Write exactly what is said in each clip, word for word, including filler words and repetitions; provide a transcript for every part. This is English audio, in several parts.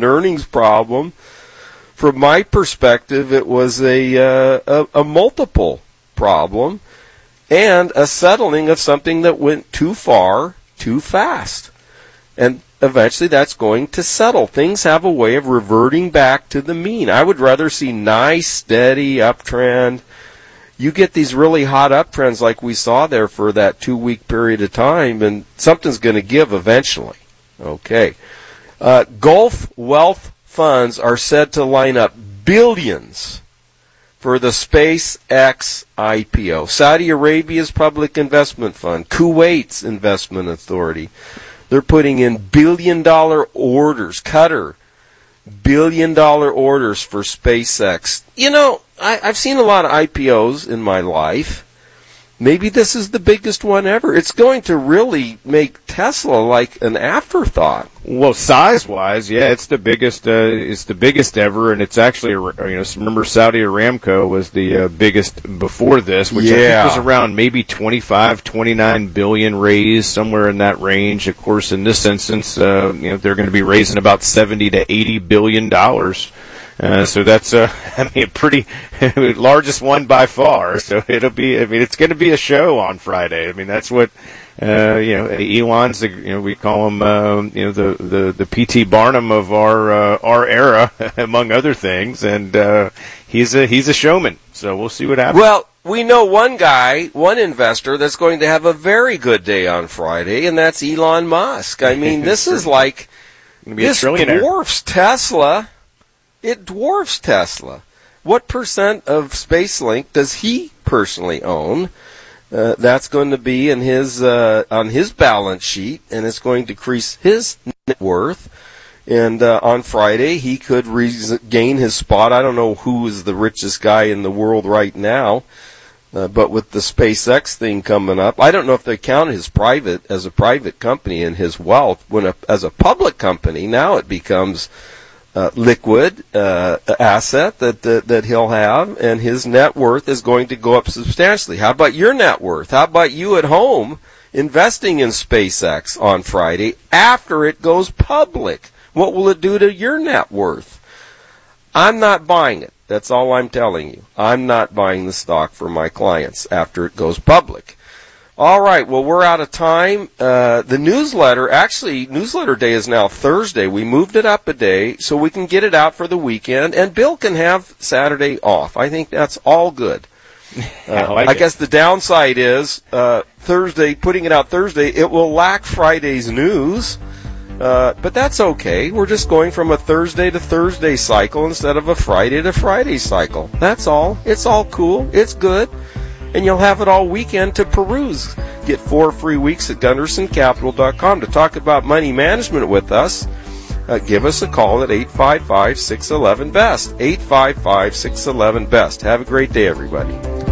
earnings problem. From my perspective, it was a, uh, a, a multiple problem and a settling of something that went too far, too fast. And eventually that's going to settle. Things have a way of reverting back to the mean. I would rather see nice, steady uptrend. You get these really hot uptrends like we saw there for that two-week period of time, and something's going to give eventually. Okay. Uh, Gulf Wealth Funds are said to line up billions for the SpaceX I P O. Saudi Arabia's Public Investment Fund, Kuwait's Investment Authority, they're putting in billion-dollar orders. Qatar, billion-dollar orders for SpaceX. You know, I, I've seen a lot of I P Os in my life. Maybe this is the biggest one ever. It's going to really make Tesla like an afterthought. Well, size-wise, yeah, it's the biggest. Uh, it's the biggest ever, and it's actually, you know, remember Saudi Aramco was the uh, biggest before this, which yeah. I think was around maybe twenty-five, twenty-nine billion raised, somewhere in that range. Of course, in this instance, uh, you know, they're going to be raising about seventy to eighty billion dollars. Uh, so that's, uh, I mean, a pretty largest one by far. So it'll be, I mean, it's going to be a show on Friday. I mean, that's what, uh, you know, Elon's, you know, we call him, um, you know, the, the, the P T Barnum of our, uh, our era, among other things. And, uh, he's a, he's a showman. So we'll see what happens. Well, we know one guy, one investor that's going to have a very good day on Friday, and that's Elon Musk. I mean, this is like, this dwarfs Tesla. It dwarfs Tesla. What percent of SpaceLink does he personally own? Uh, that's going to be in his uh, on his balance sheet, and it's going to increase his net worth. And uh, on Friday, he could regain his spot. I don't know who is the richest guy in the world right now, uh, but with the SpaceX thing coming up, I don't know if they count his private as a private company in his wealth. When a, as a public company, now it becomes Uh, liquid uh, asset that, that that he'll have, and his net worth is going to go up substantially. How about your net worth? How about you at home investing in SpaceX on Friday after it goes public? What will it do to your net worth? I'm not buying it. That's all I'm telling you. I'm not buying the stock for my clients after it goes public. All right, well, we're out of time. Uh, the newsletter, actually, newsletter day is now Thursday. We moved it up a day so we can get it out for the weekend, and Bill can have Saturday off. I think that's all good. Uh, I, like I guess the downside is uh, Thursday, putting it out Thursday, it will lack Friday's news, uh, but that's okay. We're just going from a Thursday to Thursday cycle instead of a Friday to Friday cycle. That's all. It's all cool. It's good. And you'll have it all weekend to peruse. Get four free weeks at Gunderson Capital dot com to talk about money management with us. Uh, give us a call at eight five five, six one one, B E S T, eight five five, six one one, B E S T. Have a great day, everybody.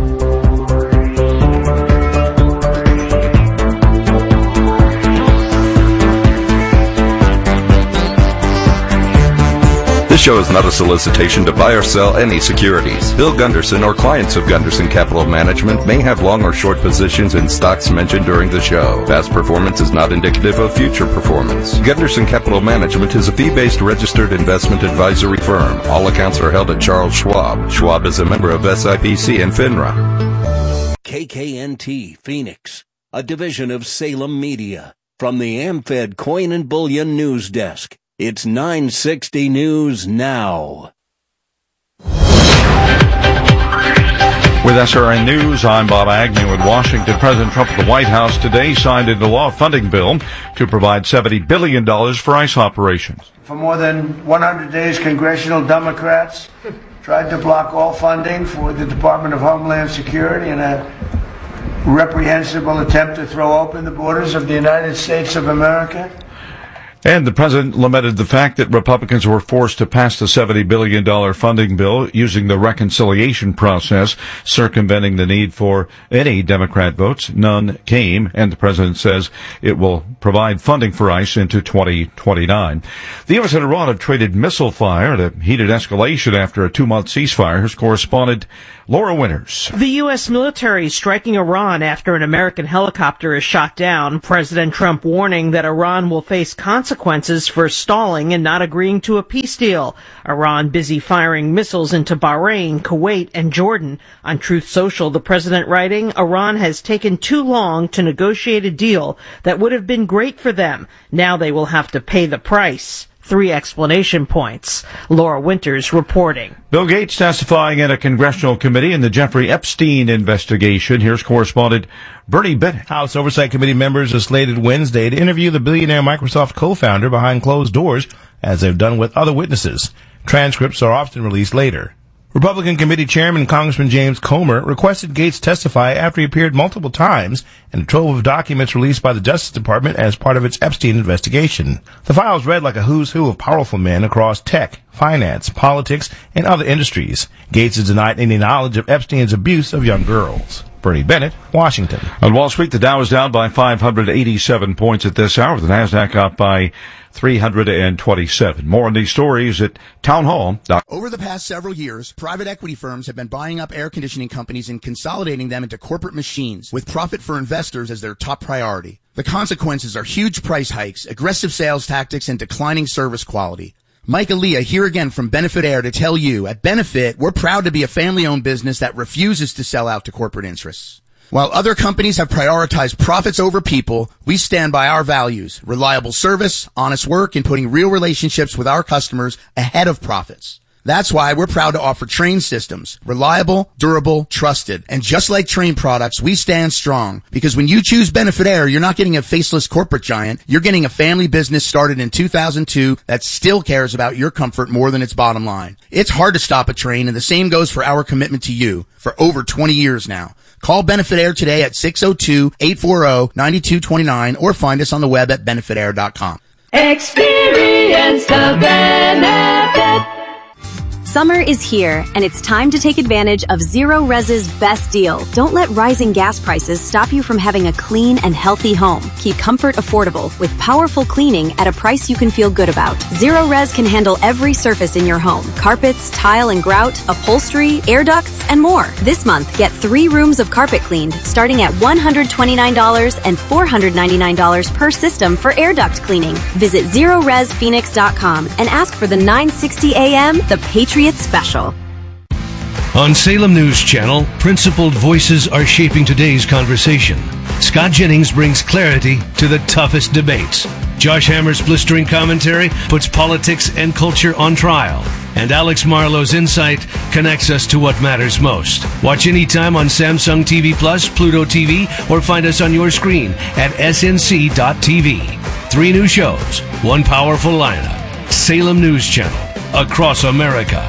This show is not a solicitation to buy or sell any securities. Bill Gunderson or clients of Gunderson Capital Management may have long or short positions in stocks mentioned during the show. Past performance is not indicative of future performance. Gunderson Capital Management is a fee-based registered investment advisory firm. All accounts are held at Charles Schwab. Schwab is a member of S I P C and FINRA. K K N T Phoenix, a division of Salem Media. From the AmFed Coin and Bullion News Desk. It's nine sixty News Now. With S R N News, I'm Bob Agnew in Washington. President Trump at the White House today signed into law a funding bill to provide seventy billion dollars for ICE operations. For more than one hundred days, congressional Democrats tried to block all funding for the Department of Homeland Security in a reprehensible attempt to throw open the borders of the United States of America. And the president lamented the fact that Republicans were forced to pass the seventy billion dollars funding bill using the reconciliation process, circumventing the need for any Democrat votes. None came, and the president says it will provide funding for ICE into twenty twenty-nine. The U S and Iran have traded missile fire, the heated escalation after a two-month ceasefire. Here's correspondent Laura Winters. The U S military striking Iran after an American helicopter is shot down. President Trump warning that Iran will face consequences consequences for stalling and not agreeing to a peace deal. Iran busy firing missiles into Bahrain, Kuwait, and Jordan. On Truth Social, the president writing, Iran has taken too long to negotiate a deal that would have been great for them. Now they will have to pay the price. Three explanation points. Laura Winters reporting. Bill Gates testifying in a congressional committee in the Jeffrey Epstein investigation. Here's correspondent Bernie Bennett. House Oversight Committee members are slated Wednesday to interview the billionaire Microsoft co-founder behind closed doors, as they've done with other witnesses. Transcripts are often released later. Republican Committee Chairman Congressman James Comer requested Gates testify after he appeared multiple times in a trove of documents released by the Justice Department as part of its Epstein investigation. The files read like a who's who of powerful men across tech, finance, politics, and other industries. Gates has denied any knowledge of Epstein's abuse of young girls. Bernie Bennett, Washington. On Wall Street, the Dow is down by five hundred eighty-seven points at this hour. The Nasdaq up by three hundred twenty-seven. More on these stories at townhall. Over the past several years, private equity firms have been buying up air conditioning companies and consolidating them into corporate machines, with profit for investors as their top priority. The consequences are huge price hikes, aggressive sales tactics, and declining service quality. Mike Aaliyah here again from Benefit Air to tell you, at Benefit, we're proud to be a family-owned business that refuses to sell out to corporate interests. While other companies have prioritized profits over people, we stand by our values, reliable service, honest work, and putting real relationships with our customers ahead of profits. That's why we're proud to offer Trane systems, reliable, durable, trusted. And just like Trane products, we stand strong. Because when you choose Benefit Air, you're not getting a faceless corporate giant. You're getting a family business started in two thousand two that still cares about your comfort more than its bottom line. It's hard to stop a Trane, and the same goes for our commitment to you for over twenty years now. Call Benefit Air today at six oh two, eight four oh, nine two two nine or find us on the web at benefit air dot com. Experience the benefit. Summer is here, and it's time to take advantage of Zero Res's best deal. Don't let rising gas prices stop you from having a clean and healthy home. Keep comfort affordable with powerful cleaning at a price you can feel good about. Zero Res can handle every surface in your home. Carpets, tile and grout, upholstery, air ducts, and more. This month, get three rooms of carpet cleaned, starting at one hundred twenty-nine dollars and four hundred ninety-nine dollars per system for air duct cleaning. Visit zero res phoenix dot com and ask for the nine sixty A M The Patriot Special. On Salem News Channel, principled voices are shaping today's conversation. Scott Jennings brings clarity to the toughest debates. Josh Hammer's blistering commentary puts politics and culture on trial. And Alex Marlowe's insight connects us to what matters most. Watch anytime on Samsung T V Plus, Pluto T V, or find us on your screen at S N C dot T V. Three new shows, one powerful lineup. Salem News Channel, across America.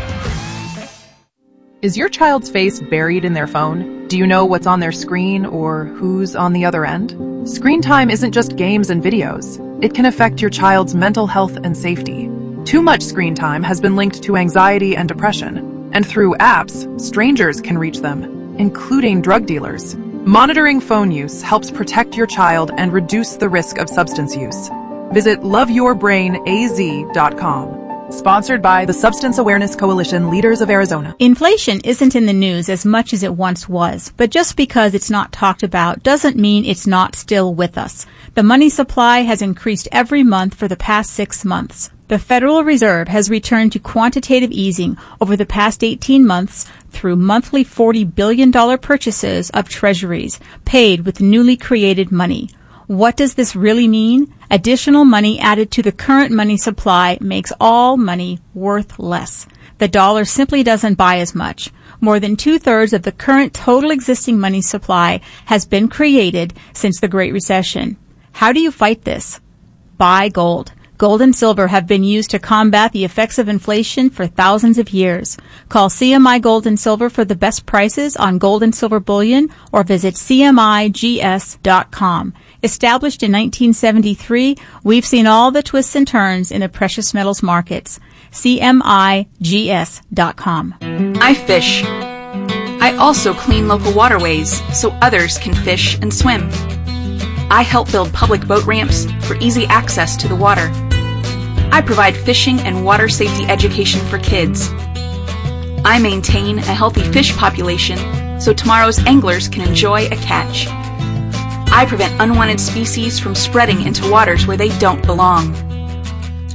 Is your child's face buried in their phone? Do you know what's on their screen or who's on the other end? Screen time isn't just games and videos. It can affect your child's mental health and safety. Too much screen time has been linked to anxiety and depression. And through apps, strangers can reach them, including drug dealers. Monitoring phone use helps protect your child and reduce the risk of substance use. Visit love your brain A Z dot com. Sponsored by the Substance Awareness Coalition Leaders of Arizona. Inflation isn't in the news as much as it once was, but just because it's not talked about doesn't mean it's not still with us. The money supply has increased every month for the past six months. The Federal Reserve has returned to quantitative easing over the past eighteen months through monthly forty billion dollars purchases of treasuries paid with newly created money. What does this really mean? Additional money added to the current money supply makes all money worth less. The dollar simply doesn't buy as much. More than two-thirds of the current total existing money supply has been created since the Great Recession. How do you fight this? Buy gold. Gold and silver have been used to combat the effects of inflation for thousands of years. Call C M I Gold and Silver for the best prices on gold and silver bullion or visit C M I G S dot com. Established in nineteen seventy-three, we've seen all the twists and turns in the precious metals markets. C M I G S dot com. I fish. I also clean local waterways so others can fish and swim. I help build public boat ramps for easy access to the water. I provide fishing and water safety education for kids. I maintain a healthy fish population so tomorrow's anglers can enjoy a catch. I prevent unwanted species from spreading into waters where they don't belong.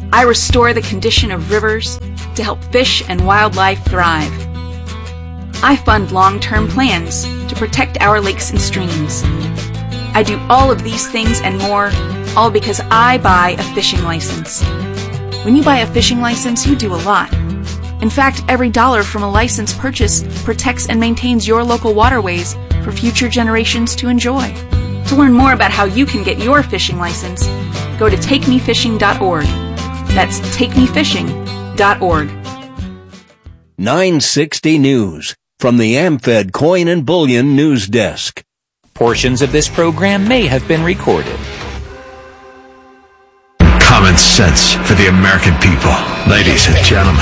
I restore the condition of rivers to help fish and wildlife thrive. I fund long-term plans to protect our lakes and streams. I do all of these things and more, all because I buy a fishing license. When you buy a fishing license, you do a lot. In fact, every dollar from a license purchase protects and maintains your local waterways for future generations to enjoy. To learn more about how you can get your fishing license, go to take me fishing dot org. That's take me fishing dot org. nine sixty News from the AmFed Coin and Bullion News Desk. Portions of this program may have been recorded. Common sense for the American people. Ladies and gentlemen,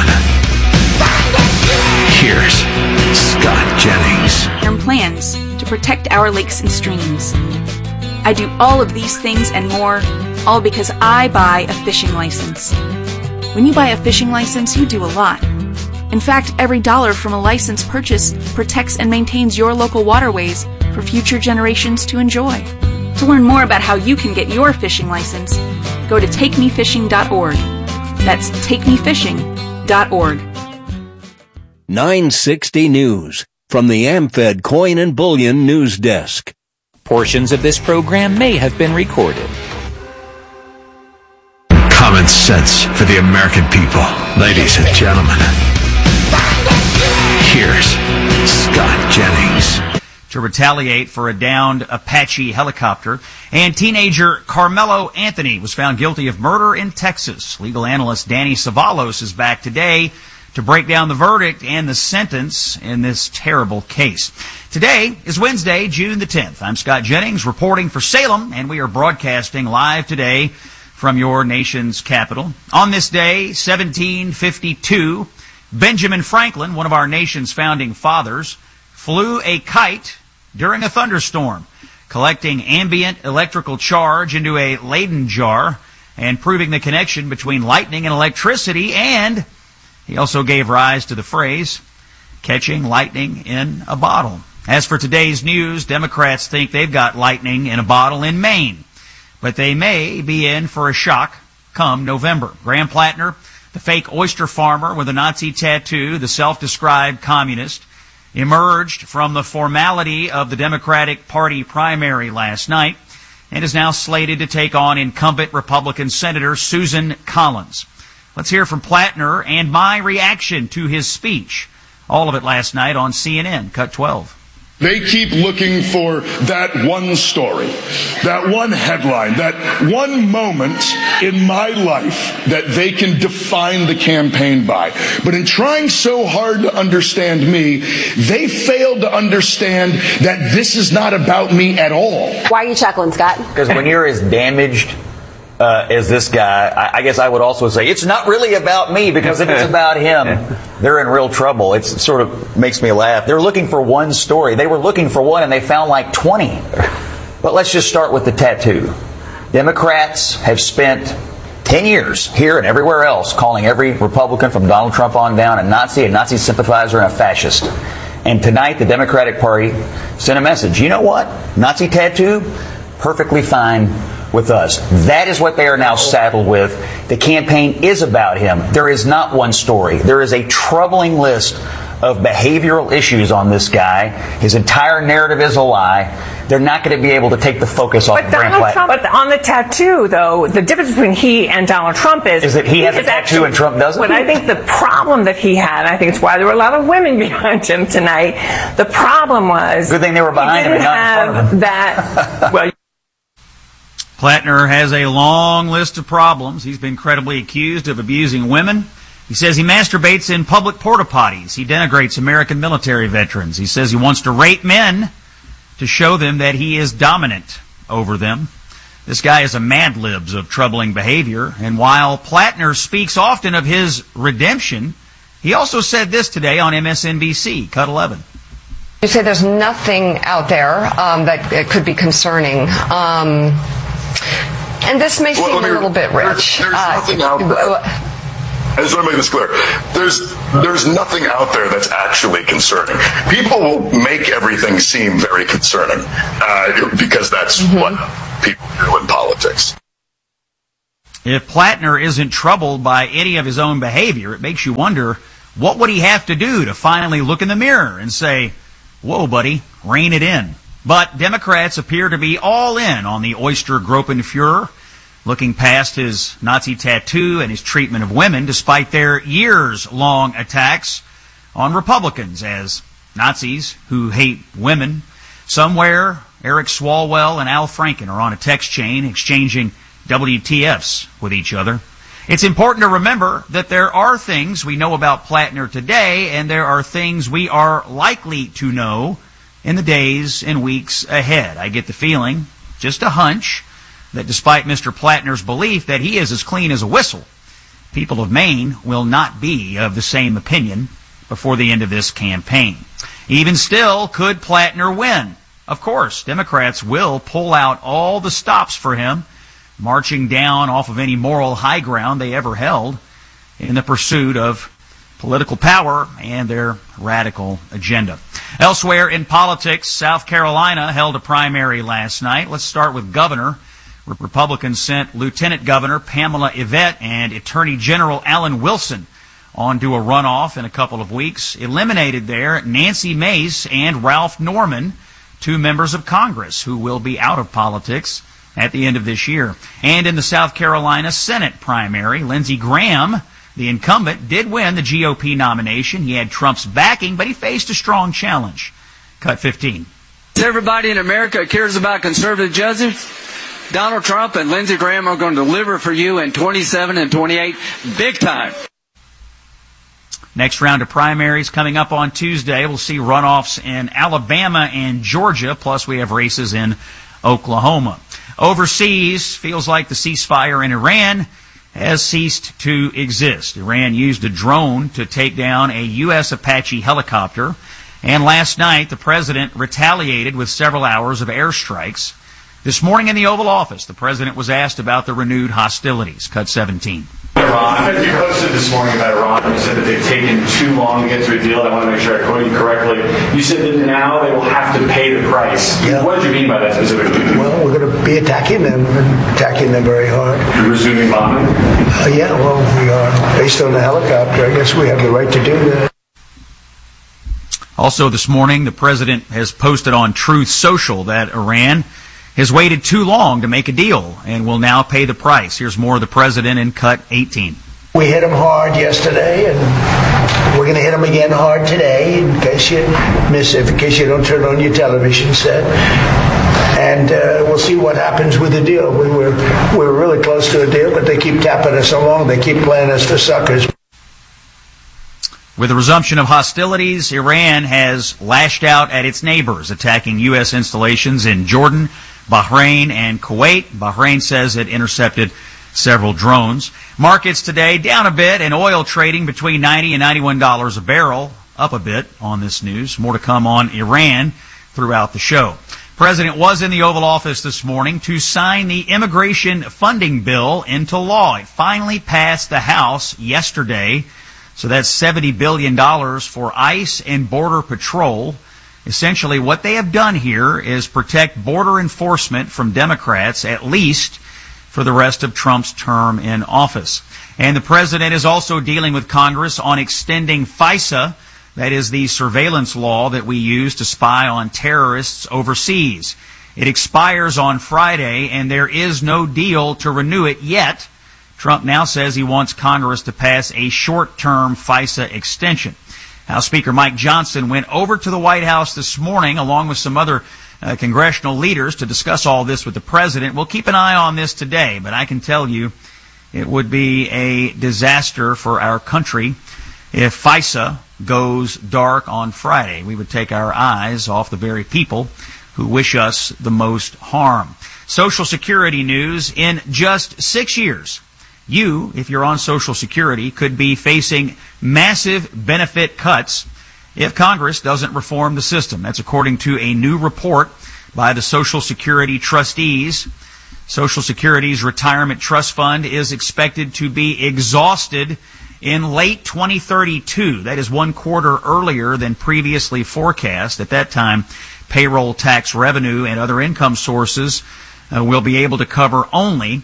here's Scott Jennings. Term plans to protect our lakes and streams. I do all of these things and more, all because I buy a fishing license. When you buy a fishing license, you do a lot. In fact, every dollar from a license purchase protects and maintains your local waterways for future generations to enjoy. To learn more about how you can get your fishing license, go to take me fishing dot org. That's take me fishing dot org. nine sixty News from the AmFed Coin and Bullion News Desk. Portions of this program may have been recorded. Common sense for the American people. Ladies and gentlemen, here's Scott Jennings. To retaliate for a downed Apache helicopter, and teenager Carmelo Anthony was found guilty of murder in Texas. Legal analyst Danny Savalos is back today to break down the verdict and the sentence in this terrible case. Today is Wednesday, June the tenth. I'm Scott Jennings reporting for Salem, and we are broadcasting live today from your nation's capital. On this day, seventeen fifty-two, Benjamin Franklin, one of our nation's founding fathers, flew a kite during a thunderstorm, collecting ambient electrical charge into a Leyden jar and proving the connection between lightning and electricity, and he also gave rise to the phrase, catching lightning in a bottle. As for today's news, Democrats think they've got lightning in a bottle in Maine, but they may be in for a shock come November. Graham Plattner, the fake oyster farmer with a Nazi tattoo, the self-described communist, emerged from the formality of the Democratic Party primary last night and is now slated to take on incumbent Republican Senator Susan Collins. Let's hear from Plattner and my reaction to his speech. All of it last night on C N N, Cut twelve. They keep looking for that one story, that one headline, that one moment in my life that they can define the campaign by. But in trying so hard to understand me, they failed to understand that this is not about me at all. Why are you chuckling, Scott? Because when you're as damaged uh, as this guy, I, I guess I would also say it's not really about me, because if it's about him, they're in real trouble. It sort of makes me laugh. They're looking for one story. They were looking for one, and they found like twenty. But let's just start with the tattoo. Democrats have spent ten years here and everywhere else calling every Republican from Donald Trump on down a Nazi, a Nazi sympathizer, and a fascist. And tonight, the Democratic Party sent a message. You know what? Nazi tattoo, perfectly fine with us. That is what they are now saddled with. The campaign is about him. There is not one story. There is a troubling list of behavioral issues on this guy. His entire narrative is a lie. They're not going to be able to take the focus off but of Donald Graham Trump, But on the tattoo, though, the difference between he and Donald Trump is... Is that he, he has a tattoo actually, and Trump doesn't? But I think the problem that he had, I think it's why there were a lot of women behind him tonight, the problem was... Good thing they were behind him and not in front of him. That, well, Plattner has a long list of problems. He's been credibly accused of abusing women. He says he masturbates in public porta potties. He denigrates American military veterans. He says he wants to rape men to show them that he is dominant over them. This guy is a Mad Libs of troubling behavior. And while Plattner speaks often of his redemption, he also said this today on M S N B C, Cut eleven. You say there's nothing out there um, that it could be concerning. Um, and this may seem well, me, a little bit rich. There's, there's uh, nothing out there. I just want to make this clear. There's there's nothing out there that's actually concerning. People will make everything seem very concerning uh, because that's mm-hmm. what people do in politics. If Plattner isn't troubled by any of his own behavior, it makes you wonder, what would he have to do to finally look in the mirror and say, whoa, buddy, rein it in? But Democrats appear to be all in on the Oyster-Gruppenführer, looking past his Nazi tattoo and his treatment of women, despite their years-long attacks on Republicans as Nazis who hate women. Somewhere, Eric Swalwell and Al Franken are on a text chain exchanging W T Fs with each other. It's important to remember that there are things we know about Plattner today, and there are things we are likely to know in the days and weeks ahead. I get the feeling, just a hunch, that despite Mister Plattner's belief that he is as clean as a whistle, people of Maine will not be of the same opinion before the end of this campaign. Even still, could Plattner win? Of course, Democrats will pull out all the stops for him, marching down off of any moral high ground they ever held in the pursuit of political power and their radical agenda. Elsewhere in politics, South Carolina held a primary last night. Let's start with governor. Republicans sent Lieutenant Governor Pamela Yvette and Attorney General Alan Wilson on to a runoff in a couple of weeks. Eliminated there Nancy Mace and Ralph Norman, two members of Congress who will be out of politics at the end of this year. And in the South Carolina Senate primary, Lindsey Graham, the incumbent, did win the G O P nomination. He had Trump's backing, but he faced a strong challenge. Cut fifteen. Everybody in America cares about conservative judges. Donald Trump and Lindsey Graham are going to deliver for you in twenty-seven and twenty-eight big time. Next round of primaries coming up on Tuesday. We'll see runoffs in Alabama and Georgia, plus we have races in Oklahoma. Overseas, feels like the ceasefire in Iran has ceased to exist. Iran used a drone to take down a U S Apache helicopter, and last night the president retaliated with several hours of airstrikes. This morning in the Oval Office, the president was asked about the renewed hostilities. Cut seventeen. Iran. You posted this morning about Iran. You said that they've taken too long to get to a deal. I want to make sure I quote you correctly. You said that now they will have to pay the price. Yeah. What did you mean by that specifically? Well, we're going to be attacking them, attacking them very hard. You're resuming bombing? Uh, yeah, well, we are. Based on the helicopter, I guess we have the right to do that. Also this morning, the president has posted on Truth Social that Iran has waited too long to make a deal and will now pay the price. Here's more of the president in Cut eighteen. We hit him hard yesterday, and we're going to hit him again hard today, in case you miss it, in case you don't turn on your television set. And uh, we'll see what happens with the deal. We were we were really close to a deal, but they keep tapping us along. They keep playing us for suckers. With the resumption of hostilities, Iran has lashed out at its neighbors, attacking U S installations in Jordan, Bahrain, and Kuwait. Bahrain says it intercepted several drones. Markets today down a bit, and oil trading between ninety and ninety-one dollars a barrel, up a bit on this news. More to come on Iran throughout the show. The president was in the Oval Office this morning to sign the immigration funding bill into law. It finally passed the House yesterday. So that's seventy billion dollars for ICE and Border Patrol. Essentially, what they have done here is protect border enforcement from Democrats, at least for the rest of Trump's term in office. And the president is also dealing with Congress on extending FISA, that is the surveillance law that we use to spy on terrorists overseas. It expires on Friday, and there is no deal to renew it yet. Trump now says he wants Congress to pass a short-term FISA extension. House Speaker Mike Johnson went over to the White House this morning along with some other uh, congressional leaders to discuss all this with the president. We'll keep an eye on this today, but I can tell you it would be a disaster for our country if FISA goes dark on Friday. We would take our eyes off the very people who wish us the most harm. Social Security news: in just six years, you, if you're on Social Security, could be facing massive benefit cuts if Congress doesn't reform the system. That's according to a new report by the Social Security trustees. Social Security's retirement trust fund is expected to be exhausted in late twenty thirty-two. That is one quarter earlier than previously forecast. At that time, payroll tax revenue and other income sources uh, will be able to cover only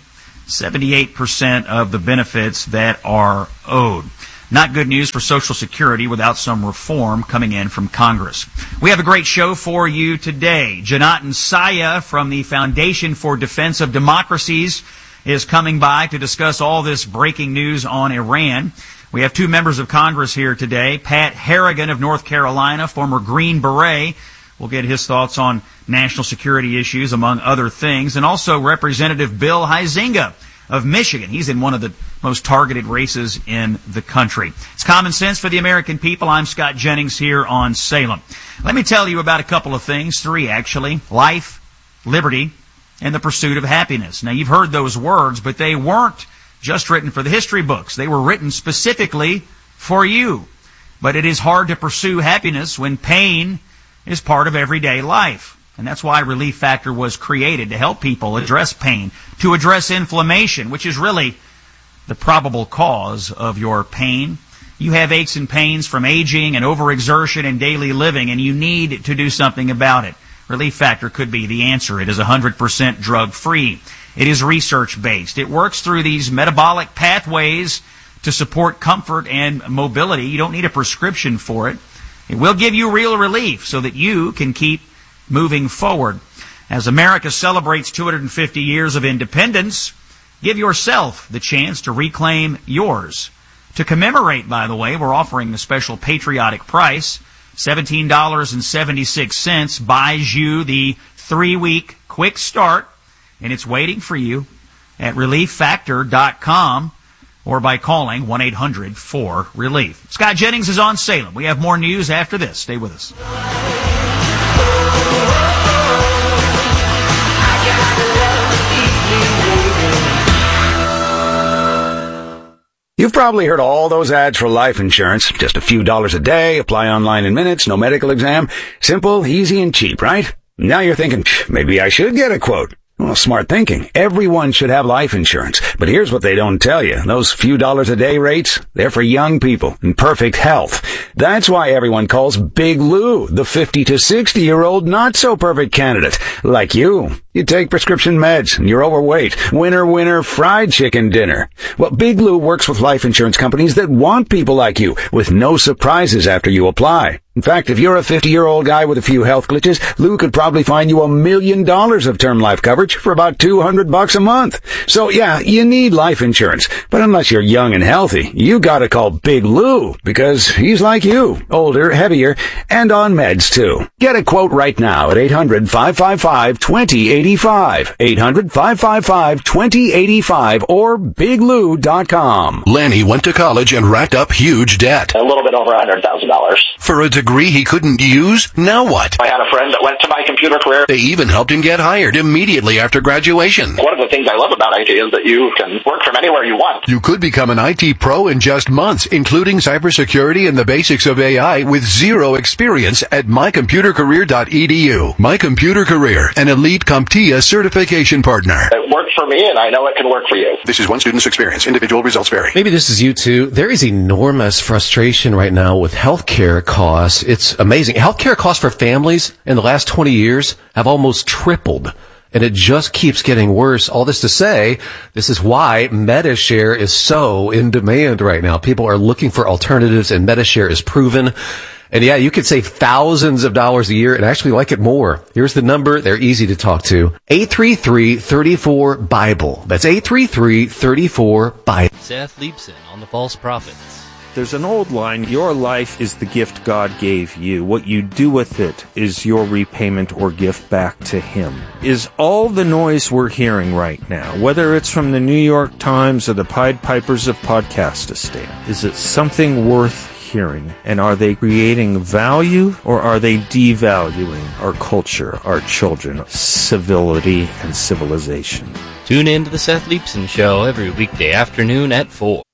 seventy-eight percent of the benefits that are owed. Not good news for Social Security without some reform coming in from Congress. We have a great show for you today. Janatan Saya from the Foundation for Defense of Democracies is coming by to discuss all this breaking news on Iran. We have two members of Congress here today. Pat Harrigan of North Carolina, former Green Beret. We'll get his thoughts on national security issues, among other things. And also Representative Bill Huizenga of Michigan. He's in one of the most targeted races in the country. It's Common Sense for the American People. I'm Scott Jennings here on Salem. Let me tell you about a couple of things, three actually. Life, liberty, and the pursuit of happiness. Now, you've heard those words, but they weren't just written for the history books. They were written specifically for you. But it is hard to pursue happiness when pain is part of everyday life. And that's why Relief Factor was created, to help people address pain, to address inflammation, which is really the probable cause of your pain. You have aches and pains from aging and overexertion and daily living, and you need to do something about it. Relief Factor could be the answer. It is one hundred percent drug-free. It is research-based. It works through these metabolic pathways to support comfort and mobility. You don't need a prescription for it. It will give you real relief so that you can keep moving forward. As America celebrates two hundred fifty years of independence, give yourself the chance to reclaim yours. To commemorate, by the way, we're offering a special patriotic price. seventeen dollars and seventy-six cents buys you the three-week quick start, and it's waiting for you at relief factor dot com or by calling one eight hundred four relief. Scott Jennings is on Salem. We have more news after this. Stay with us. You've probably heard all those ads for life insurance. Just a few dollars a day, apply online in minutes, no medical exam. Simple, easy, and cheap, right? Now you're thinking, maybe I should get a quote. Well, smart thinking. Everyone should have life insurance. But here's what they don't tell you. Those few dollars a day rates, they're for young people in perfect health. That's why everyone calls Big Lou the fifty to sixty year old not so perfect candidate. Like you. You take prescription meds and you're overweight. Winner, winner, fried chicken dinner. Well, Big Lou works with life insurance companies that want people like you with no surprises after you apply. In fact, if you're a fifty-year-old guy with a few health glitches, Lou could probably find you a million dollars of term life coverage for about two hundred bucks a month. So yeah, you need life insurance. But unless you're young and healthy, you gotta call Big Lou because he's like you, older, heavier, and on meds too. Get a quote right now at eight hundred, five five five, two zero eight five. eight hundred, five five five, two zero eight five or big lou dot com. Lanny went to college and racked up huge debt. A little bit over one hundred thousand dollars. For a degree he couldn't use? Now what? I had a friend that went to My Computer Career. They even helped him get hired immediately after graduation. One of the things I love about I T is that you can work from anywhere you want. You could become an I T pro in just months, including cybersecurity and the basics of A I with zero experience at my computer career dot e d u. My Computer Career, an elite CompTIA certification partner. It worked for me, and I know it can work for you. This is one student's experience. Individual results vary. Maybe this is you too. There is enormous frustration right now with healthcare costs. It's amazing. Healthcare costs for families in the last twenty years have almost tripled. And it just keeps getting worse. All this to say, this is why MediShare is so in demand right now. People are looking for alternatives, and MediShare is proven. And yeah, you could save thousands of dollars a year and actually like it more. Here's the number. They're easy to talk to. eight three three, three four, Bible. That's eight three three, three four, Bible. Seth Leibson on the False Prophets. There's an old line, your life is the gift God gave you. What you do with it is your repayment or gift back to Him. Is all the noise we're hearing right now, whether it's from the New York Times or the Pied Pipers of Podcastistan, is it something worth hearing? And are they creating value or are they devaluing our culture, our children, civility, and civilization? Tune in to the Seth Leibson Show every weekday afternoon at four.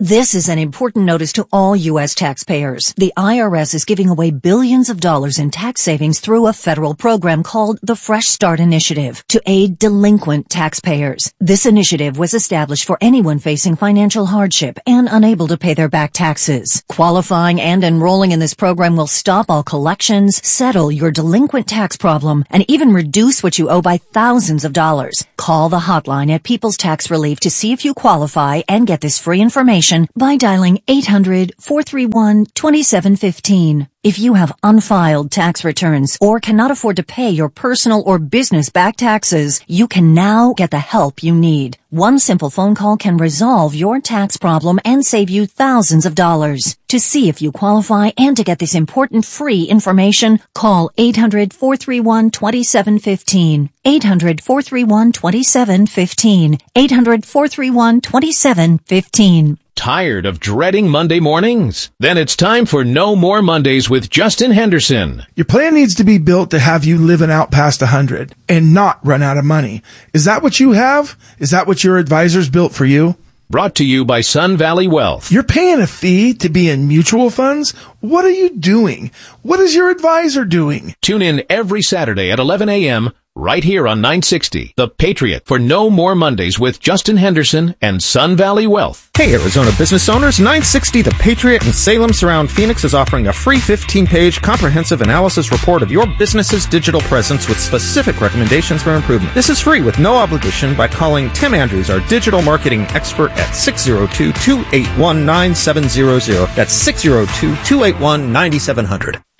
This is an important notice to all U S taxpayers. The I R S is giving away billions of dollars in tax savings through a federal program called the Fresh Start Initiative to aid delinquent taxpayers. This initiative was established for anyone facing financial hardship and unable to pay their back taxes. Qualifying and enrolling in this program will stop all collections, settle your delinquent tax problem, and even reduce what you owe by thousands of dollars. Call the hotline at People's Tax Relief to see if you qualify and get this free information by dialing eight hundred, four three one, two seven one five. If you have unfiled tax returns or cannot afford to pay your personal or business back taxes, you can now get the help you need. One simple phone call can resolve your tax problem and save you thousands of dollars. To see if you qualify and to get this important free information, call eight hundred, four three one, two seven one five. eight hundred, four three one, two seven one five. eight hundred, four three one, two seven one five. Tired of dreading Monday mornings? Then it's time for No More Mondays with Justin Henderson. Your plan needs to be built to have you living out past one hundred and not run out of money. Is that what you have? Is that what your advisor's built for you? Brought to you by Sun Valley Wealth. You're paying a fee to be in mutual funds? What are you doing? What is your advisor doing? Tune in every Saturday at eleven a.m. right here on nine sixty, The Patriot, for No More Mondays with Justin Henderson and Sun Valley Wealth. Hey, Arizona business owners, nine sixty The Patriot in Salem Surround Phoenix is offering a free fifteen-page comprehensive analysis report of your business's digital presence with specific recommendations for improvement. This is free with no obligation by calling Tim Andrews, our digital marketing expert, at six oh two, two eight one, nine seven zero zero. That's six oh two, two eight one, nine seven zero zero.